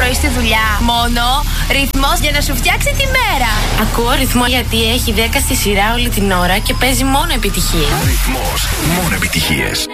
πρωί στη δουλειά. Μόνο ρυθμός για να σου φτιάξει τη μέρα. Ακούω ρυθμό γιατί έχει 10 στη σειρά όλη την ώρα και παίζει μόνο επιτυχίες. Ρυθμός, μόνο επιτυχίες.